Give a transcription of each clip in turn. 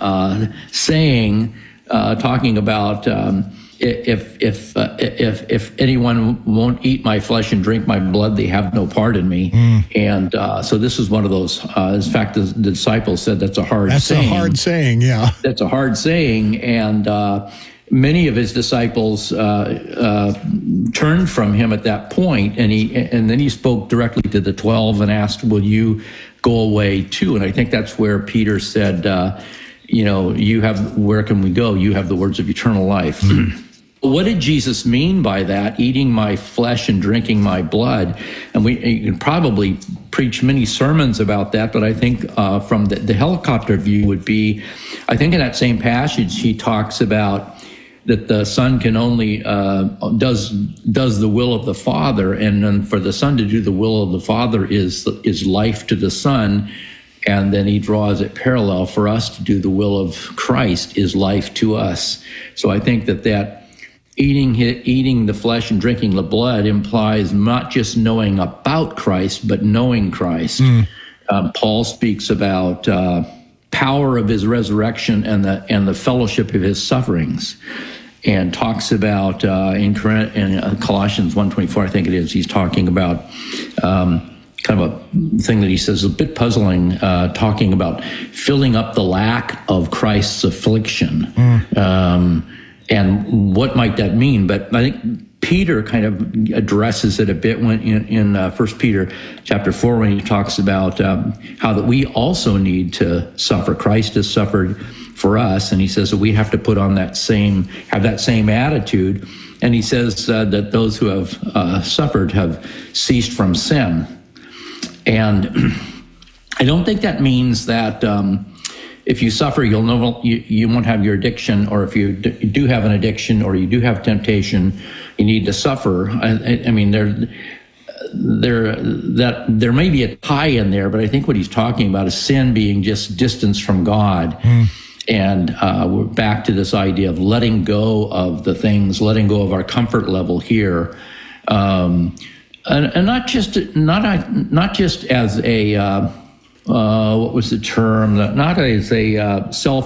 saying, talking about if anyone won't eat my flesh and drink my blood, they have no part in me. And so this is one of those. In fact, the disciples said that's a hard saying. That's a hard saying, yeah. That's a hard saying, and many of his disciples turned from him at that point, and then he spoke directly to the 12 and asked, "Will you go away too?" And I think that's where Peter said, where can we go? You have the words of eternal life. What did Jesus mean by that? Eating my flesh and drinking my blood. And you can probably preach many sermons about that, but I think from the helicopter view would be, I think in that same passage, he talks about that the Son can only does the will of the Father, and then for the Son to do the will of the Father is life to the Son. And then he draws it parallel for us to do the will of Christ is life to us. So I think that eating the flesh and drinking the blood implies not just knowing about Christ, but knowing Christ. Paul speaks about power of his resurrection and the fellowship of his sufferings, and talks about in Colossians 1:24, I think it is, he's talking about kind of a thing that he says is a bit puzzling, talking about filling up the lack of Christ's affliction. And what might that mean? But I think Peter kind of addresses it a bit when in 1 Peter chapter 4, when he talks about how that we also need to suffer. Christ has suffered for us, and he says that we have to put on have that same attitude. And he says that those who have suffered have ceased from sin. And I don't think that means that if you suffer, you won't have your addiction, or if you do have an addiction or you do have temptation, you need to suffer. I mean, there may be a tie in there, but I think what he's talking about is sin being just distance from God. And we're back to this idea of letting go of the things, letting go of our comfort level here. And not just as a what was the term? Not as a self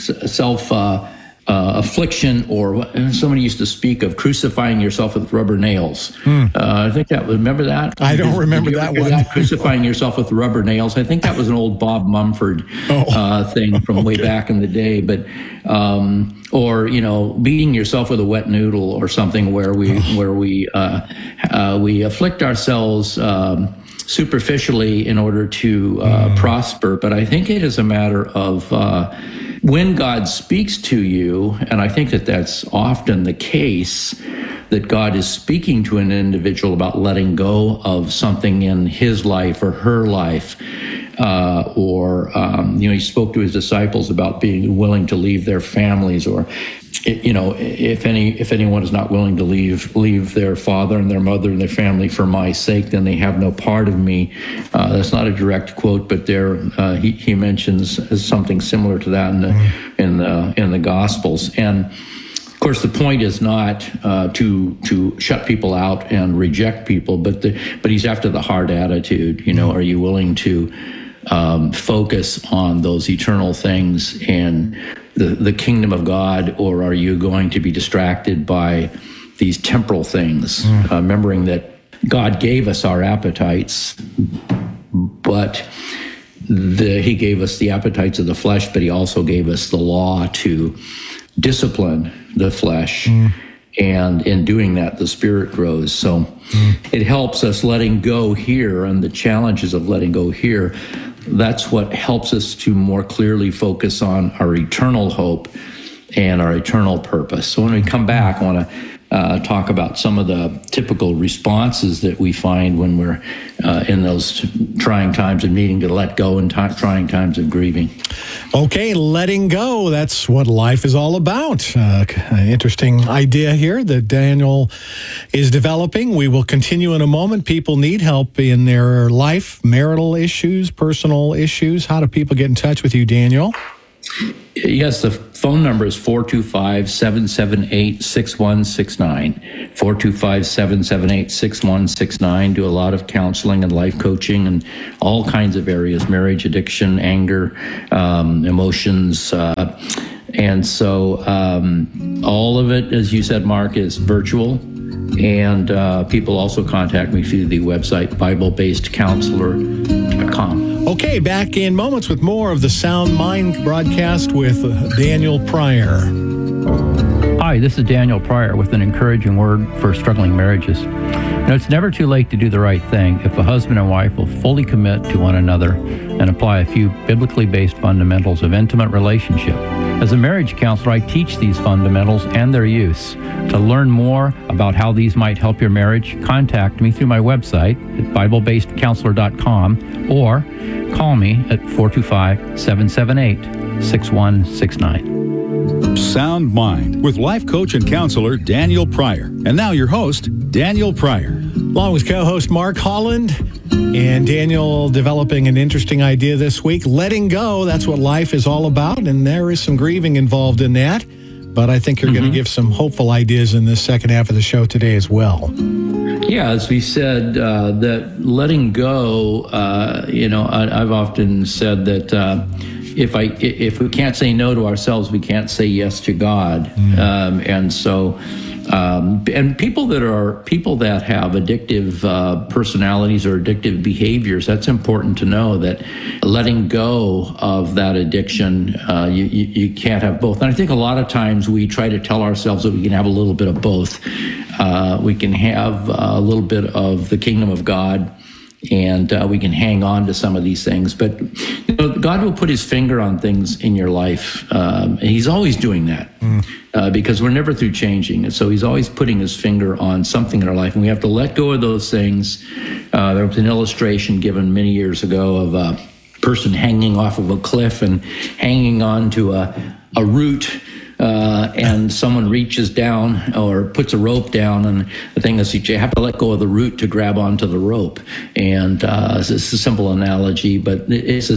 affliction, or somebody used to speak of crucifying yourself with rubber nails. I think that was, remember that? I don't remember that one. Crucifying yourself with rubber nails. I think that was an old Bob Mumford thing from way back in the day. But or beating yourself with a wet noodle or something, where we afflict ourselves superficially in order to prosper. But I think it is a matter of when God speaks to you, and I think that that's often the case, that God is speaking to an individual about letting go of something in his life or her life, he spoke to his disciples about being willing to leave their families, or if anyone is not willing to leave their father and their mother and their family for my sake, then they have no part of me. That's not a direct quote, but there he mentions something similar to that in the Gospels. And of course, the point is not to shut people out and reject people, but he's after the heart attitude. Are you willing to focus on those eternal things and the kingdom of God, or are you going to be distracted by these temporal things? Remembering that God gave us our appetites, but he gave us the appetites of the flesh, but he also gave us the law to discipline the flesh. And in doing that, the Spirit grows. So it helps us letting go here, and the challenges of letting go here. That's what helps us to more clearly focus on our eternal hope and our eternal purpose. So when we come back, I want to talk about some of the typical responses that we find when we're in those trying times of needing to let go and trying times of grieving. Okay, letting go. That's what life is all about. Interesting idea here that Daniel is developing. We will continue in a moment. People need help in their life, marital issues, personal issues. How do people get in touch with you, Daniel? Yes, the phone number is 425-778-6169. 425-778-6169. Do a lot of counseling and life coaching and all kinds of areas, marriage, addiction, anger, emotions. And so all of it, as you said, Mark, is virtual. And people also contact me through the website, BibleBasedCounselor.com. Okay, back in moments with more of the Sound Mind broadcast with Daniel Pryor. Hi, this is Daniel Pryor with an encouraging word for struggling marriages. It's never too late to do the right thing if a husband and wife will fully commit to one another and apply a few biblically based fundamentals of intimate relationship. As a marriage counselor, I teach these fundamentals and their use. To learn more about how these might help your marriage, contact me through my website at BibleBasedCounselor.com or call me at 425-778-6169. Sound Mind with life coach and counselor Daniel Pryor. And now your host, Daniel Pryor. Along with co-host Mark Holland. And Daniel developing an interesting idea this week. Letting go, that's what life is all about. And there is some grieving involved in that. But I think you're going to give some hopeful ideas in this second half of the show today as well. Yeah, as we said, that letting go, I've often said that if we can't say no to ourselves, we can't say yes to God. And people that have addictive personalities or addictive behaviors, that's important to know that letting go of that addiction, you can't have both. And I think a lot of times we try to tell ourselves that we can have a little bit of both. We can have a little bit of the kingdom of God, and we can hang on to some of these things. But God will put his finger on things in your life. He's always doing that because we're never through changing. And so he's always putting his finger on something in our life. And we have to let go of those things. There was an illustration given many years ago of a person hanging off of a cliff and hanging on to a root. And someone reaches down or puts a rope down, and the thing is you have to let go of the root to grab onto the rope. And it's a simple analogy, but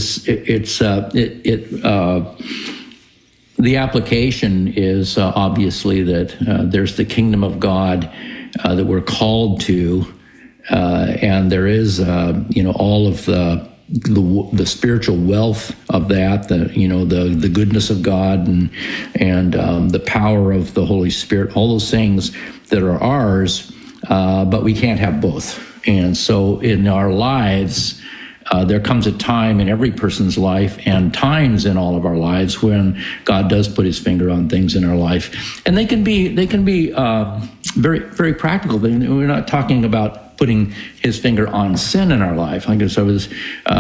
the application is obviously that there's the kingdom of God that we're called to, and there is all of the spiritual wealth of that, the goodness of God and the power of the Holy Spirit, all those things that are ours, but we can't have both. And so in our lives, there comes a time in every person's life and times in all of our lives when God does put his finger on things in our life. And they can be very, very practical. We're not talking about putting his finger on sin in our life. I guess I was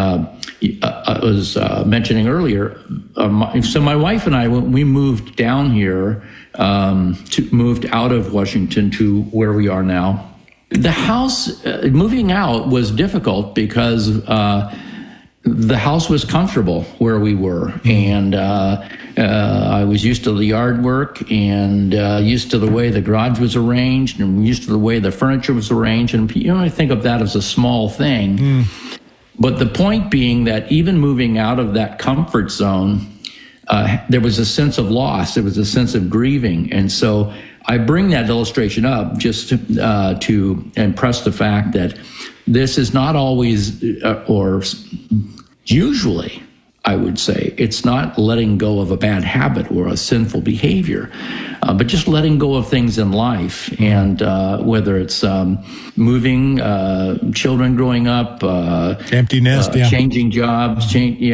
mentioning earlier. So my wife and I, when we moved down here, moved out of Washington to where we are now, the house, moving out was difficult because the house was comfortable where we were. And I was used to the yard work and used to the way the garage was arranged and used to the way the furniture was arranged. And I think of that as a small thing. But the point being that even moving out of that comfort zone, there was a sense of loss. There was a sense of grieving. And so I bring that illustration up just to impress the fact that this is not always, or usually, I would say, it's not letting go of a bad habit or a sinful behavior, but just letting go of things in life. And whether it's moving, children growing up, empty nest, changing jobs,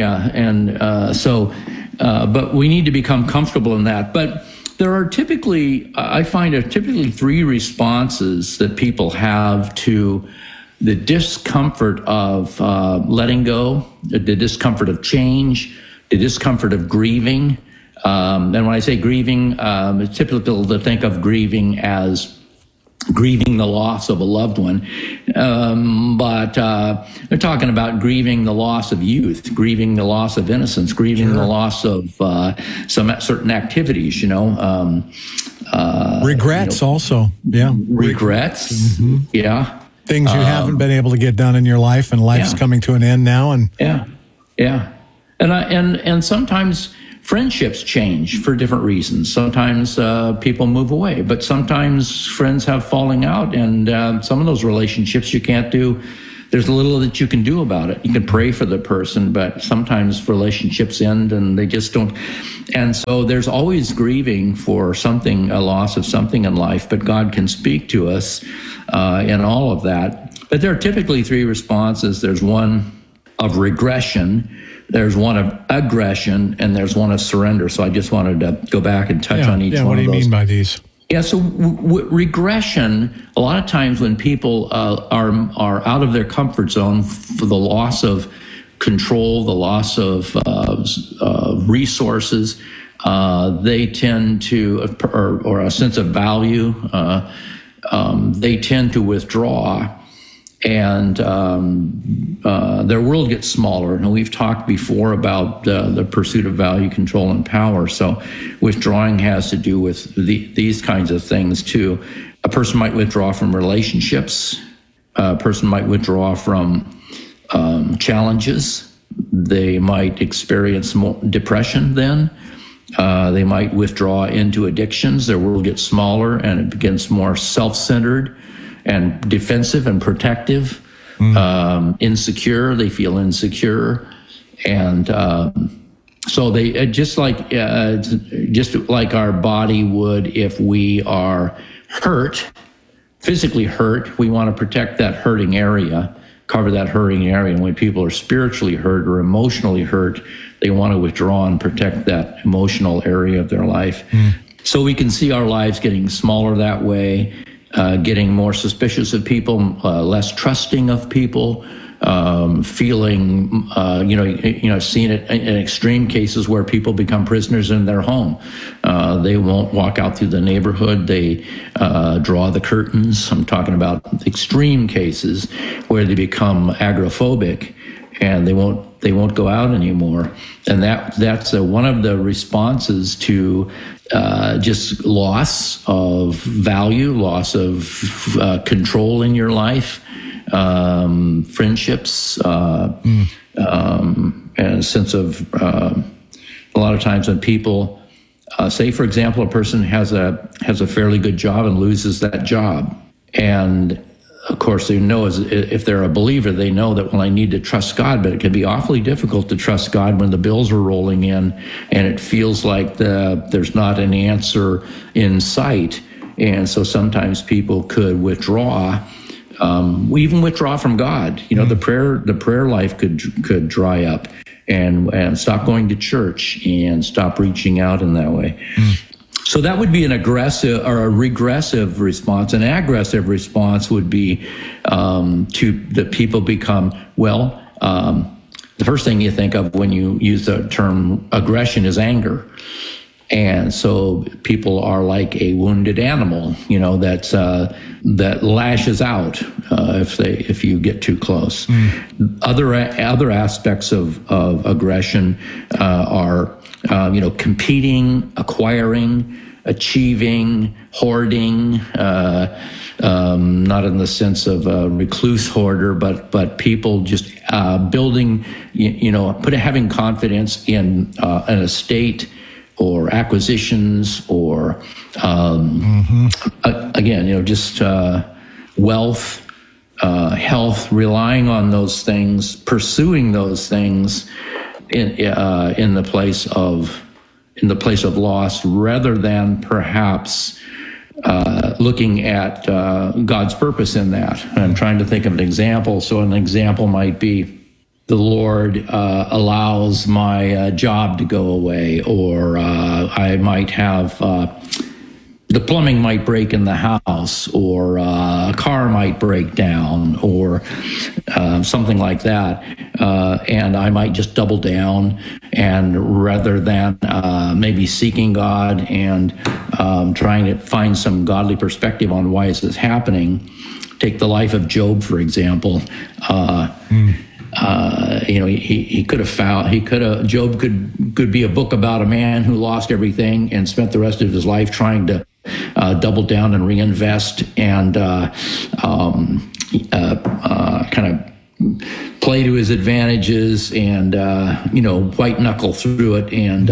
but we need to become comfortable in that. But there are I find typically three responses that people have to the discomfort of letting go, the discomfort of change, the discomfort of grieving. And when I say grieving, it's typical to think of grieving as grieving the loss of a loved one. But they're talking about grieving the loss of youth, grieving the loss of innocence, grieving the loss of some certain activities, regrets also. Yeah. Regrets. Yeah. Things you haven't been able to get done in your life, and life's coming to an end now. And and sometimes Friendships change for different reasons. Sometimes people move away, but sometimes friends have falling out, and some of those relationships you can't do. There's little that you can do about it. You can pray for the person, but sometimes relationships end and they just don't. And so there's always grieving for something, a loss of something in life, but God can speak to us in all of that. But there are typically three responses. There's one of regression, there's one of aggression, and there's one of surrender. So I just wanted to go back and touch on each one of those. What do you mean by these? Yeah, so regression, a lot of times when people are out of their comfort zone for the loss of control, the loss of resources, they tend to, or a sense of value, they tend to withdraw, and their world gets smaller. And we've talked before about the pursuit of value, control, and power. So withdrawing has to do with these kinds of things too. A person might withdraw from relationships. A person might withdraw from challenges. They might experience more depression then. They might withdraw into addictions. Their world gets smaller and it becomes more self-centered and defensive and protective, insecure. They feel insecure, and so they just like our body would if we are hurt, physically hurt. We want to protect that hurting area, cover that hurting area. And when people are spiritually hurt or emotionally hurt, they want to withdraw and protect that emotional area of their life. So we can see our lives getting smaller that way. Getting more suspicious of people, less trusting of people, feeling, seeing it in extreme cases where people become prisoners in their home. They won't walk out through the neighborhood. They draw the curtains. I'm talking about extreme cases where they become agoraphobic, and they won't go out anymore. And that's one of the responses to just loss of value, loss of control in your life, friendships, and a sense of a lot of times when people say, for example, a person has a fairly good job and loses that job, and of course, they know if they're a believer, they know that, well, I need to trust God, but it can be awfully difficult to trust God when the bills are rolling in and it feels like there's not an answer in sight. And so sometimes people could withdraw. We even withdraw from God. The prayer life could dry up and stop going to church and stop reaching out in that way. So that would be an aggressive or a regressive response. An aggressive response would be that people become, the first thing you think of when you use the term aggression is anger. And so people are like a wounded animal, that lashes out if you get too close. Other aspects of aggression are competing, acquiring, achieving, hoarding, not in the sense of a recluse hoarder, but people just building, having confidence in an estate or acquisitions or, again, just wealth, health, relying on those things, pursuing those things in the place of loss, rather than perhaps looking at God's purpose in that. And I'm trying to think of an example. So an example might be the Lord allows my job to go away, or I might have the plumbing might break in the house, or a car might break down, or something like that. And I might just double down, and rather than maybe seeking God and trying to find some godly perspective on why is this happening, take the life of Job, for example. He could have found, Job could be a book about a man who lost everything and spent the rest of his life trying to double down and reinvest and kind of play to his advantages and, white knuckle through it and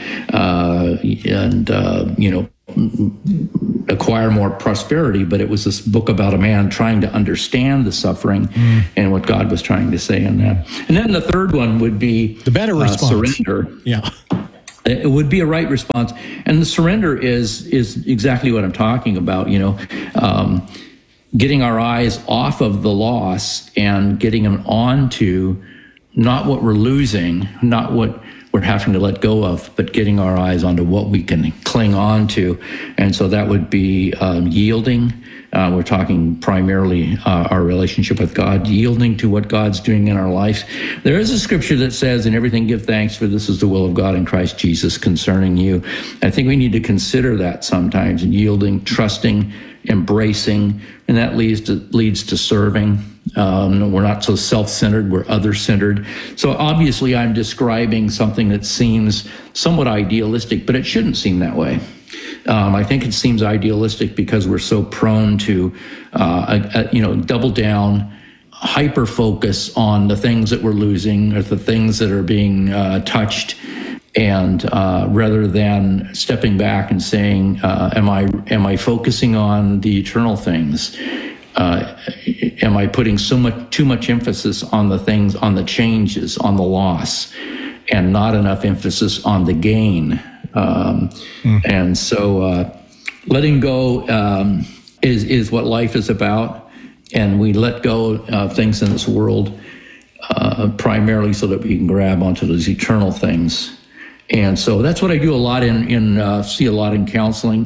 acquire more prosperity. But it was this book about a man trying to understand the suffering and what God was trying to say in that. And then the third one would be the better response. Surrender. Yeah. It would be a right response. And the surrender is exactly what I'm talking about, getting our eyes off of the loss and getting them onto not what we're losing, not what we're having to let go of, but getting our eyes onto what we can cling on to. And so that would be yielding. We're talking primarily our relationship with God, yielding to what God's doing in our life. There is a scripture that says, in everything give thanks, for this is the will of God in Christ Jesus concerning you. I think we need to consider that sometimes, and yielding, trusting, embracing, and that leads to serving. We're not so self-centered, we're other-centered. So obviously I'm describing something that seems somewhat idealistic, but it shouldn't seem that way. I think it seems idealistic because we're so prone to, double down, hyper-focus on the things that we're losing or the things that are being touched, and rather than stepping back and saying, am I focusing on the eternal things? Am I putting too much emphasis on the things, on the changes, on the loss, and not enough emphasis on the gain? And so letting go is what life is about, and we let go of things in this world primarily so that we can grab onto those eternal things. And so that's what I do a lot see a lot in counseling.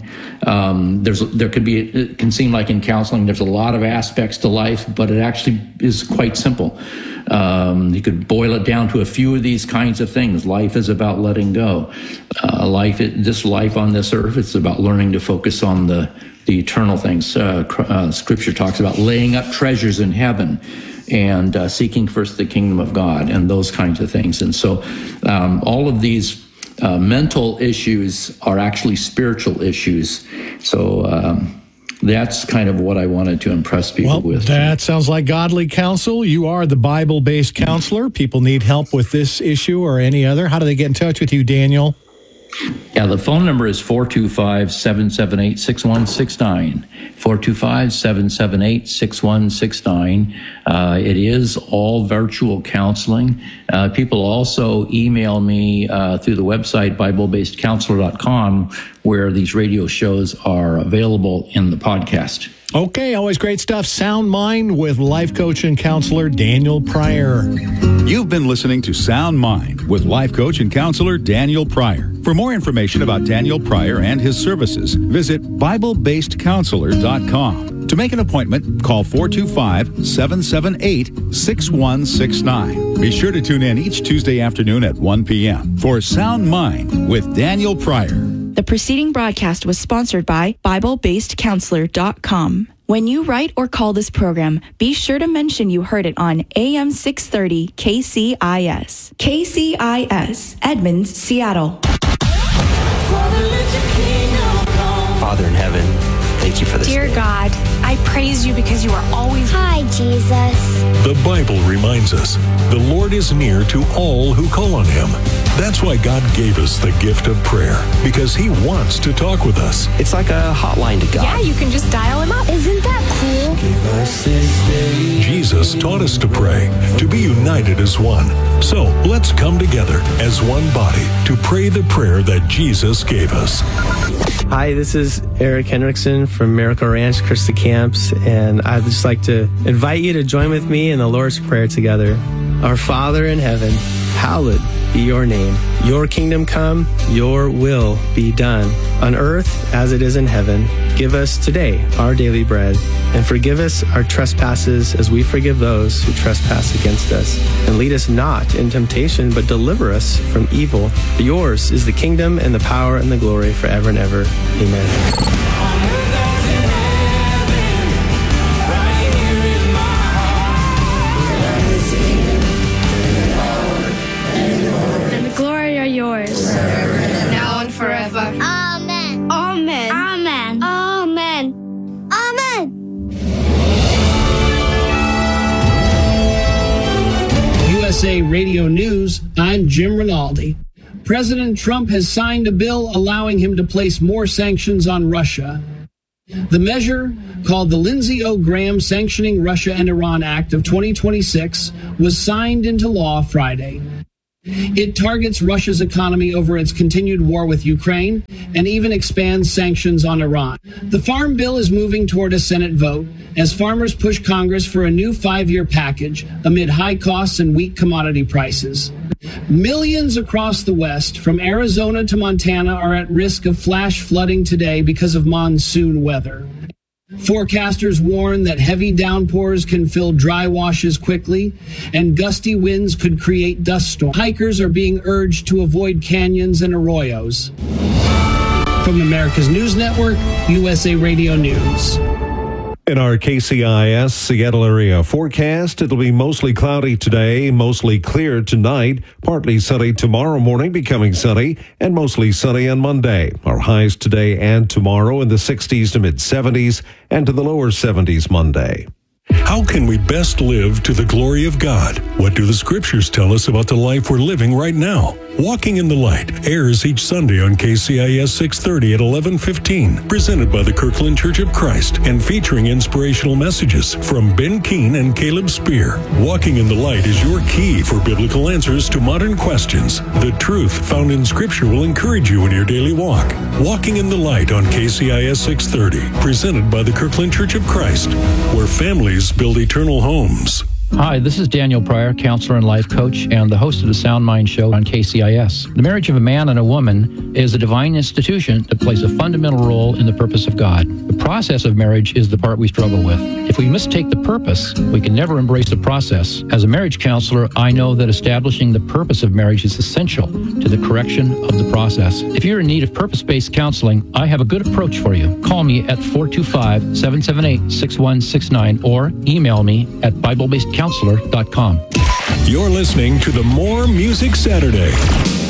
It can seem like in counseling there's a lot of aspects to life, but it actually is quite simple. You could boil it down to a few of these kinds of things. Life is about letting go. This life on this earth, it's about learning to focus on the eternal things. Scripture talks about laying up treasures in heaven and seeking first the kingdom of God and those kinds of things. And so all of these mental issues are actually spiritual issues. So that's kind of what I wanted to impress people with. That sounds like godly counsel. You are the Bible-based counselor. People need help with this issue or any other. How do they get in touch with you, Daniel? Yeah, the phone number is 425-778-6169. 425-778-6169. It is all virtual counseling. People also email me through the website, BibleBasedCounselor.com, where these radio shows are available in the podcast. Okay, always great stuff. Sound Mind with life coach and counselor Daniel Pryor. You've been listening to Sound Mind with life coach and counselor Daniel Pryor. For more information about Daniel Pryor and his services, visit BibleBasedCounselor.com. To make an appointment, call 425-778-6169. Be sure to tune in each Tuesday afternoon at 1 p.m. for Sound Mind with Daniel Pryor. The preceding broadcast was sponsored by BibleBasedCounselor.com. When you write or call this program, be sure to mention you heard it on AM 630 KCIS. KCIS, Edmonds, Seattle. Father in heaven, thank you for this Dear day. God, I praise you because you are always... Hi, Jesus. The Bible reminds us the Lord is near to all who call on him. That's why God gave us the gift of prayer, because he wants to talk with us. It's like a hotline to God. Yeah, you can just dial him up. Isn't that cool? Jesus taught us to pray, to be united as one. So let's come together as one body to pray the prayer that Jesus gave us. Hi, this is Eric Henriksen from Miracle Ranch, Christi Camps, and I'd just like to invite you to join with me in the Lord's Prayer together. Our Father in heaven, hallowed be your name. Your kingdom come, your will be done, on earth as it is in heaven. Give us today our daily bread, and forgive us our trespasses as we forgive those who trespass against us. And lead us not in temptation, but deliver us from evil. For yours is the kingdom and the power and the glory forever and ever. Amen. Now and forever. Amen. Amen. Amen. Amen. Amen. USA Radio News, I'm Jim Rinaldi. President Trump has signed a bill allowing him to place more sanctions on Russia. The measure, called the Lindsey O. Graham Sanctioning Russia and Iran Act of 2026, was signed into law Friday. It targets Russia's economy over its continued war with Ukraine and even expands sanctions on Iran. The Farm Bill is moving toward a Senate vote as farmers push Congress for a new 5-year package amid high costs and weak commodity prices. Millions across the West, from Arizona to Montana, are at risk of flash flooding today because of monsoon weather. Forecasters warn that heavy downpours can fill dry washes quickly, and gusty winds could create dust storms. Hikers are being urged to avoid canyons and arroyos. From America's News Network, USA Radio News. In our KCIS Seattle area forecast, it'll be mostly cloudy today, mostly clear tonight, partly sunny tomorrow morning, becoming sunny, and mostly sunny on Monday. Our highs today and tomorrow in the 60s to mid-70s and to the lower 70s Monday. How can we best live to the glory of God? What do the scriptures tell us about the life we're living right now? Walking in the Light airs each Sunday on KCIS 630 at 11:15, presented by the Kirkland Church of Christ and featuring inspirational messages from Ben Keene and Caleb Spear. Walking in the Light is your key for biblical answers to modern questions. The truth found in Scripture will encourage you in your daily walk. Walking in the Light on KCIS 630, presented by the Kirkland Church of Christ, where families build eternal homes. Hi, this is Daniel Pryor, counselor and life coach, and the host of the Sound Mind Show on KCIS. The marriage of a man and a woman is a divine institution that plays a fundamental role in the purpose of God. The process of marriage is the part we struggle with. If we mistake the purpose, we can never embrace the process. As a marriage counselor, I know that establishing the purpose of marriage is essential to the correction of the process. If you're in need of purpose-based counseling, I have a good approach for you. Call me at 425-778-6169 or email me at BibleBasedCounselor.com. You're listening to the More Music Saturday.